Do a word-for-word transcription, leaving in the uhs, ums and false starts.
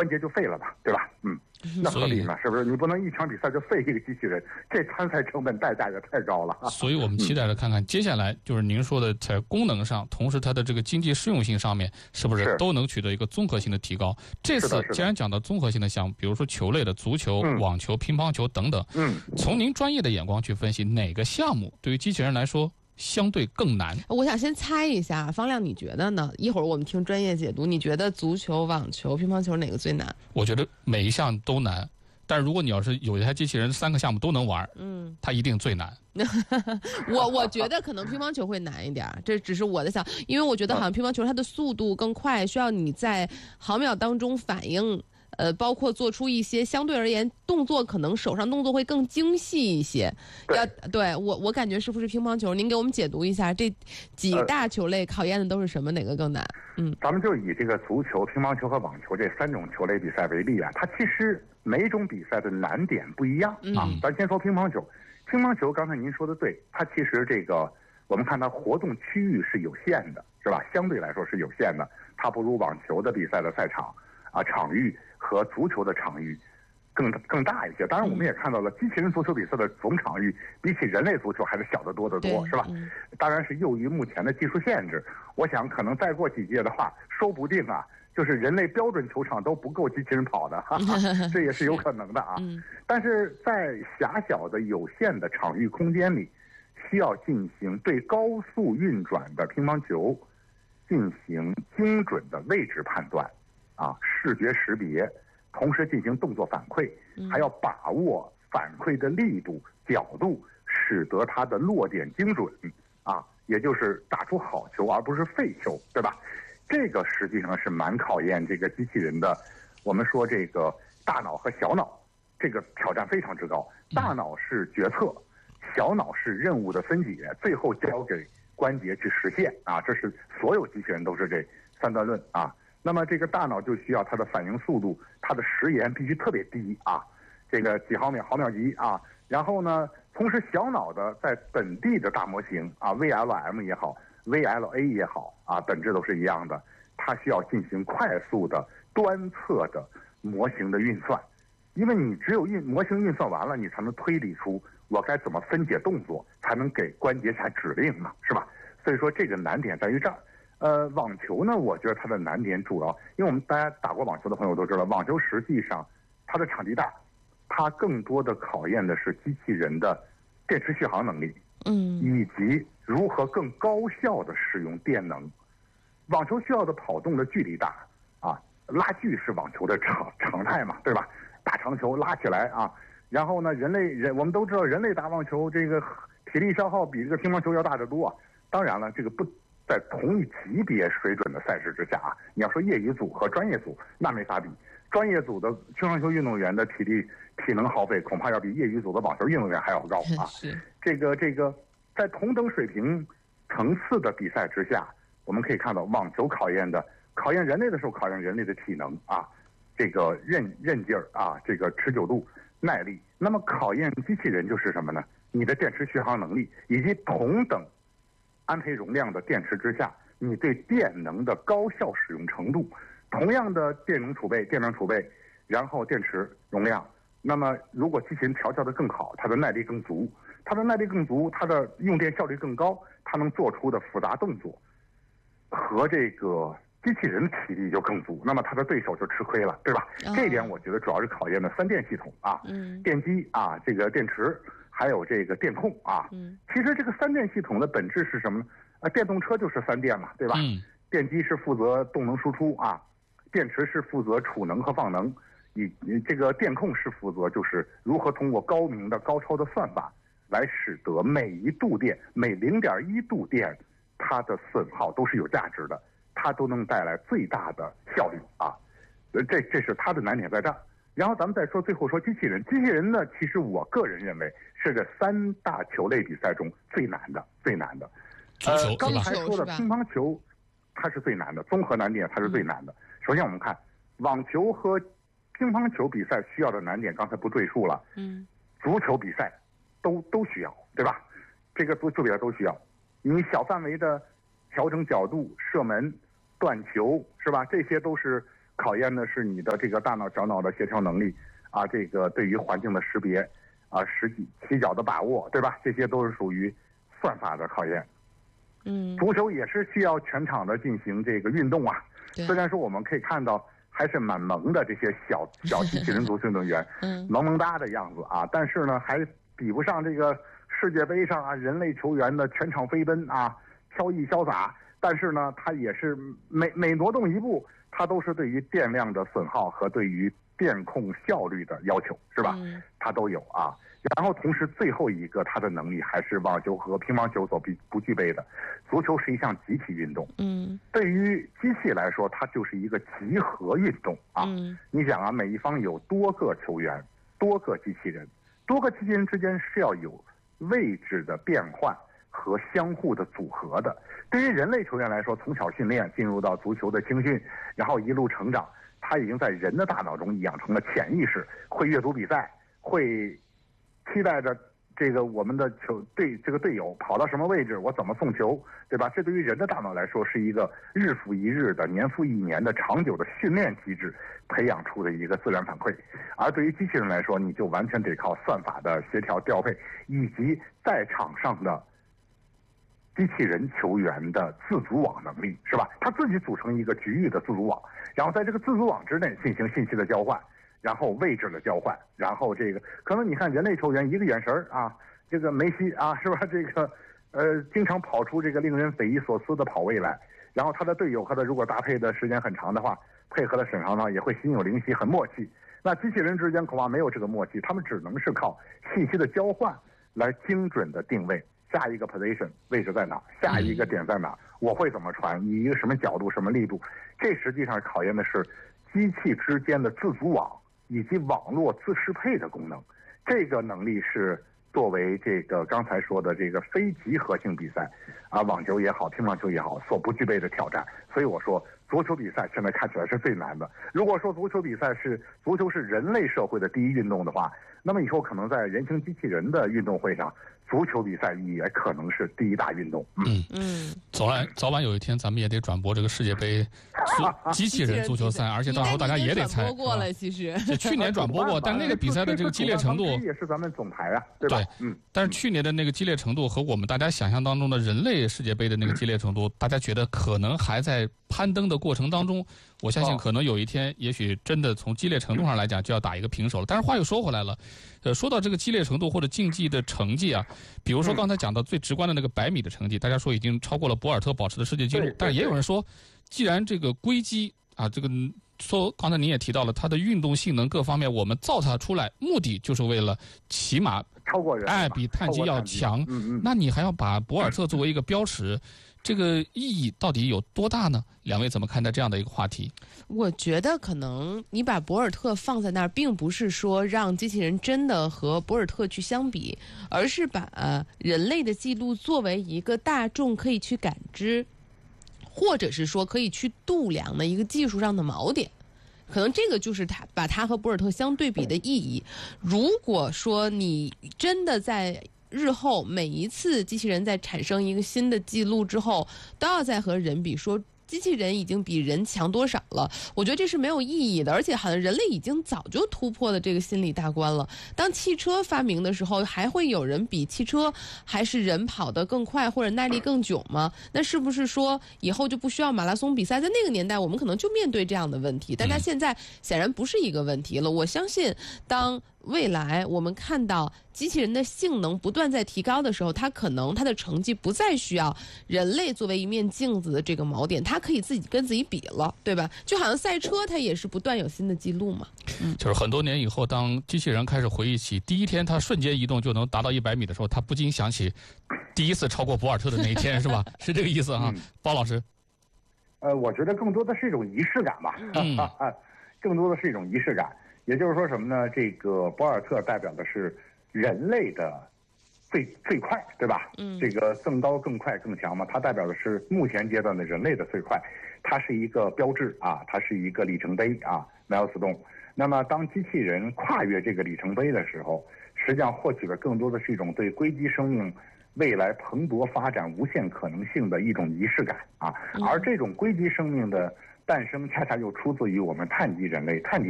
关节就废了吧，对吧？嗯，那合理嘛？是不是？你不能一场比赛就废一个机器人，这参赛成本代价也太高了。 所以我们期待着看看接下来就是您说的在功能上，同时它的这个经济适用性上面，是不是都能取得一个综合性的提高？这次既然讲到综合性的项目，比如说球类的足球、 嗯、 网球、乒乓球等等， 嗯， 从您专业的眼光去分析，哪个项目对于机器人来说相对更难？ 我想先猜一下，方亮你觉得呢？一会儿我们听专业解读，你觉得足球、网球、乒乓球哪个最难？ 我觉得每一项都难，但如果你要是有一台机器人三个项目都能玩， 嗯， 它一定最难。 我我觉得可能乒乓球会难一点，这只是我的想，因为我觉得好像乒乓球它的速度更快，需要你在毫秒当中反应。呃，包括做出一些相对而言动作，可能手上动作会更精细一些。要对我，我感觉是不是乒乓球？您给我们解读一下这几大球类考验的都是什么？哪个更难？嗯， 咱们就以这个足球、乒乓球和网球这三种球类比赛为例啊，它其实每一种比赛的难点不一样啊。嗯、咱先说乒乓球，乒乓球刚才您说的对，它其实这个我们看它活动区域是有限的，是吧？相对来说是有限的，它不如网球的比赛的赛场啊场域。和足球的场域更更大一些，当然我们也看到了机器人足球比赛的总场域比起人类足球还是小得多得多，是吧？当然是由于目前的技术限制，我想可能再过几届的话，说不定啊，就是人类标准球场都不够机器人跑的，哈哈，这也是有可能的啊。但是在狭小的有限的场域空间里，需要进行对高速运转的乒乓球进行精准的位置判断。啊，视觉识别，同时进行动作反馈，还要把握反馈的力度、角度，使得它的落点精准啊，也就是打出好球而不是废球，对吧？这个实际上是蛮考验这个机器人的。我们说这个大脑和小脑，这个挑战非常之高。大脑是决策，小脑是任务的分解，最后交给关节去实现啊。这是所有机器人都是这三段论啊。那么这个大脑就需要它的反应速度，它的时延必须特别低啊，这个几毫秒毫秒级啊。然后呢，同时小脑的在本地的大模型啊 ，V L M 也好 ，V L A 也好啊，本质都是一样的，它需要进行快速的端侧的模型的运算，因为你只有运模型运算完了，你才能推理出我该怎么分解动作，才能给关节下指令嘛，是吧？所以说这个难点在于这儿。呃，网球呢，我觉得它的难点主要，因为我们大家打过网球的朋友都知道，网球实际上它的场地大，它更多的考验的是机器人的电池续航能力， 嗯， 以及如何更高效的使用电能。网球需要的跑动的距离大啊，拉锯是网球的常常态嘛，对吧？大长球拉起来啊，然后呢，人类人我们都知道，人类打网球这个体力消耗比这个乒乓球要大得多。当然了，这个不。在同一级别水准的赛事之下啊，你要说业余组和专业组那没法比，专业组的乒乓球运动员的体力体能耗费恐怕要比业余组的网球运动员还要高啊。这个这个在同等水平层次的比赛之下，我们可以看到网球考验的考验人类的时候考验人类的体能啊，这个韧韧劲儿啊，这个持久度、耐力。那么考验机器人就是什么呢？你的电池续航能力以及同等安培容量的电池之下，你对电能的高效使用程度，同样的电能储备、电能储备，然后电池容量，那么如果机器人调教的更好，它的耐力更足，它的耐力更足，它的用电效率更高，它能做出的复杂动作和这个机器人的体力就更足，那么它的对手就吃亏了，对吧？哦、这一点我觉得主要是考验的三电系统啊，嗯、电机啊，这个电池。还有这个电控啊，嗯，其实这个三电系统的本质是什么呢？啊，电动车就是三电嘛，对吧？嗯，电机是负责动能输出啊，电池是负责储能和放能，以这个电控是负责就是如何通过高明的高超的算法来使得每一度电、每零点一度电，它的损耗都是有价值的，它都能带来最大的效率啊。这这是它的难点在这儿。然后咱们再说，最后说机器人。机器人呢，其实我个人认为是这三大球类比赛中最难的，最难的。呃，刚才说的乒乓球，它是最难的，综合难点它是最难的。嗯、首先我们看网球和乒乓球比赛需要的难点，刚才不赘述了。嗯。足球比赛都都需要，对吧？这个足球比赛都需要。你小范围的调整角度、射门、断球，是吧？这些都是考验的是你的这个大脑小脑的协调能力啊，这个对于环境的识别啊，实际起脚的把握，对吧？这些都是属于算法的考验。 嗯， 足球也是需要全场的进行这个运动啊。虽然说我们可以看到还是蛮萌的这些小小机器人足球运动员，嗯，萌萌哒的样子啊，但是呢，还比不上这个世界杯上啊人类球员的全场飞奔啊，飘逸潇洒。但是呢，它也是每每挪动一步，它都是对于电量的损耗和对于电控效率的要求，是吧？嗯，它都有啊。然后同时最后一个它的能力还是网球和乒乓球所不不具备的。足球是一项集体运动，嗯，对于机器来说，它就是一个集合运动啊。嗯，你想啊，每一方有多个球员，多个机器人，多个机器人之间是要有位置的变换和相互的组合的。对于人类球员来说，从小训练进入到足球的青训，然后一路成长，他已经在人的大脑中养成了潜意识，会阅读比赛，会期待着这个我们的球队这个队友跑到什么位置，我怎么送球，对吧？这对于人的大脑来说是一个日复一日的、年复一年的长久的训练机制培养出的一个自然反馈。而对于机器人来说，你就完全得靠算法的协调调配，以及在场上的机器人球员的自组网能力，是吧？他自己组成一个局域的自组网，然后在这个自组网之内进行信息的交换，然后位置的交换，然后这个可能你看人类球员一个眼神啊，这个梅西啊，是吧？这个呃，经常跑出这个令人匪夷所思的跑位来，然后他的队友和他如果搭配的时间很长的话，配合的很长呢，也会心有灵犀，很默契。那机器人之间恐怕没有这个默契，他们只能是靠信息的交换来精准的定位。下一个 position 位置在哪？下一个点在哪？我会怎么传？以一个什么角度、什么力度？这实际上考验的是机器之间的自组网以及网络自适配的功能。这个能力是作为这个刚才说的这个非集合性比赛啊，网球也好，乒乓球也好，所不具备的挑战。所以我说，足球比赛现在看起来是最难的。如果说足球比赛是足球是人类社会的第一运动的话，那么以后可能在人形机器人的运动会上，足球比赛也可能是第一大运动。 嗯嗯，早晚早晚有一天，咱们也得转播这个世界杯机器人足球赛，而且到时候大家也得猜。 转播过了，其实去年转播过，但那个比赛的这个激烈程度也是咱们总台啊，对吧？ 对，嗯。但是去年的那个激烈程度和我们大家想象当中的人类世界杯的那个激烈程度，大家觉得可能还在攀登的过程当中。我相信可能有一天，也许真的从激烈程度上来讲就要打一个平手了。但是话又说回来了，呃，说到这个激烈程度或者竞技的成绩啊，比如说刚才讲到最直观的那个百米的成绩，大家说已经超过了博尔特保持的世界纪录，但是也有人说，既然这个硅基啊，这个说刚才您也提到了它的运动性能各方面，我们造它出来目的就是为了起码超过人， 哎，比碳基要强。 嗯嗯， 那你还要把博尔特作为一个标尺。这个意义到底有多大呢？两位怎么看待这样的一个话题？ 我觉得可能你把博尔特放在那儿，并不是说让机器人真的和博尔特去相比，而是把、呃、人类的记录作为一个大众可以去感知，或者是说可以去度量的一个技术上的锚点。可能这个就是他把他和博尔特相对比的意义。如果说你真的在日后每一次机器人在产生一个新的记录之后，都要再和人比，说机器人已经比人强多少了，我觉得这是没有意义的。而且好像人类已经早就突破了这个心理大关了。当汽车发明的时候，还会有人比汽车还是人跑得更快或者耐力更久吗？那是不是说以后就不需要马拉松比赛？在那个年代我们可能就面对这样的问题，但它现在显然不是一个问题了。我相信当未来我们看到机器人的性能不断在提高的时候，它可能它的成绩不再需要人类作为一面镜子的这个锚点，它可以自己跟自己比了，对吧？就好像赛车它也是不断有新的记录嘛。 嗯，就是很多年以后，当机器人开始回忆起第一天它瞬间移动就能达到一百米的时候，它不禁想起第一次超过博尔特的那一天，是吧？是这个意思哈，嗯、包老师。 呃，我觉得更多的是一种仪式感吧，嗯、更多的是一种仪式感。也就是说什么呢？这个博尔特代表的是人类的最最快，对吧？嗯，这个更高、更快、更强嘛，它代表的是目前阶段的人类的最快，它是一个标志啊，它是一个里程碑啊 ，milestone。那么当机器人跨越这个里程碑的时候，实际上获取的更多的是一种对硅基生命未来蓬勃发展无限可能性的一种仪式感啊，而这种硅基生命的诞生恰恰又出自于我们碳基人类、碳基